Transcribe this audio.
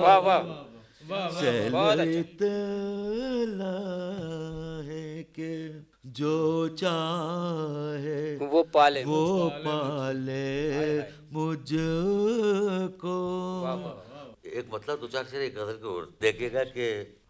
वाह वाह, बहुत चल अच्छा। इतना है कि जो चाहे वो पाले वो मुझको। पाले हाय हाय, मुझको। वाह वाह। एक मतलब दो चार शेर एक गजल की ओर देखिएगा कि